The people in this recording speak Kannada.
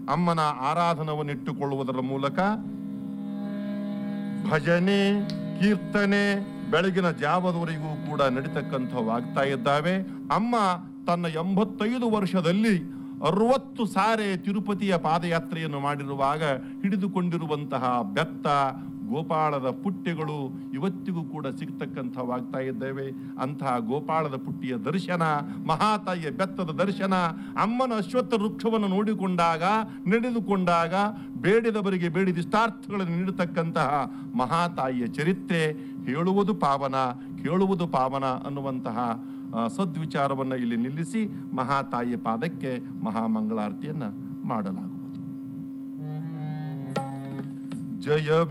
ಅಮ್ಮನ ಆರಾಧನವನ್ನಿಟ್ಟುಕೊಳ್ಳುವುದರ ಮೂಲಕ ಭಜನೆ, ಕೀರ್ತನೆ ಬೆಳಗಿನ ಜಾವದವರೆಗೂ ಕೂಡ ನಡೀತಕ್ಕಂಥವಾಗ್ತಾ ಇದ್ದಾವೆ. ಅಮ್ಮ ತನ್ನ 85 ವರ್ಷದಲ್ಲಿ 60 ಸಾರೆ ತಿರುಪತಿಯ ಪಾದಯಾತ್ರೆಯನ್ನು ಮಾಡಿರುವಾಗ ಹಿಡಿದುಕೊಂಡಿರುವಂತಹ ಬೆತ್ತ, ಗೋಪಾಳದ ಪುಟ್ಟಿಗಳು ಇವತ್ತಿಗೂ ಕೂಡ ಸಿಗ್ತಕ್ಕಂಥವಾಗ್ತಾ ಇದ್ದೇವೆ. ಅಂತಹ ಗೋಪಾಳದ ಪುಟ್ಟಿಯ ದರ್ಶನ, ಮಹಾತಾಯಿಯ ಬೆತ್ತದ ದರ್ಶನ, ಅಮ್ಮನ ಅಶ್ವತ್ಥ ವೃಕ್ಷವನ್ನು ನೋಡಿಕೊಂಡಾಗ, ನಡೆದುಕೊಂಡಾಗ ಬೇಡಿದವರಿಗೆ ಬೇಡಿದ ಇಷ್ಟಾರ್ಥಗಳನ್ನು ನೀಡತಕ್ಕಂತಹ ಮಹಾತಾಯಿಯ ಚರಿತ್ರೆ ಹೇಳುವುದು ಪಾವನ, ಕೇಳುವುದು ಪಾವನ ಅನ್ನುವಂತಹ ಸದ್ವಿಚಾರವನ್ನು ಇಲ್ಲಿ ನಿಲ್ಲಿಸಿ ಮಹಾತಾಯಿಯ ಪಾದಕ್ಕೆ ಮಹಾಮಂಗಳಾರತಿಯನ್ನು ಮಾಡಲಾಗುವುದು. ಜಯ